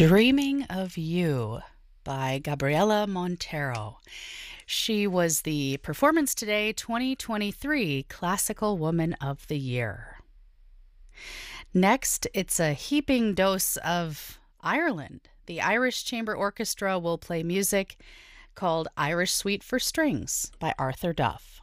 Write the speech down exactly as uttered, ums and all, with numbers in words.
Dreaming of You by Gabriela Montero. She was the Performance Today twenty twenty-three Classical Woman of the Year. Next, it's a heaping dose of Ireland. The Irish Chamber Orchestra will play music called Irish Suite for Strings by Arthur Duff.